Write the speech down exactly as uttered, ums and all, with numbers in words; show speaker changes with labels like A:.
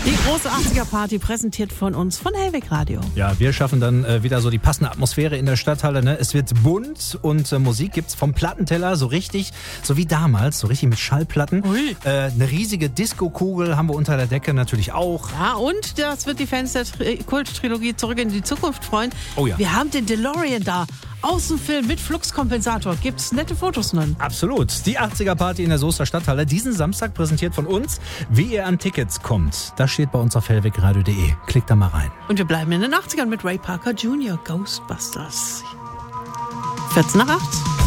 A: Die große achtziger-Party präsentiert von uns von Hellweg Radio.
B: Ja, wir schaffen dann äh, wieder so die passende Atmosphäre in der Stadthalle. Ne? Es wird bunt und äh, Musik gibt's vom Plattenteller so richtig, so wie damals, so richtig mit Schallplatten.
A: Ui.
B: Äh, eine riesige Disco-Kugel haben wir unter der Decke natürlich auch.
A: Ja, und das wird die Fans der Tri- Kult-Trilogie Zurück in die Zukunft freuen.
B: Oh ja.
A: Wir haben den DeLorean da. Außenfilm mit Fluxkompensator. Gibt's nette Fotos nun?
B: Absolut. Die achtziger-Party in der Soester Stadthalle. Diesen Samstag präsentiert von uns. Wie ihr an Tickets kommt, das steht bei uns auf hellwegradio punkt de. Klickt da mal rein.
A: Und wir bleiben in den achtzigern mit Ray Parker Junior Ghostbusters. vierzehn nach acht.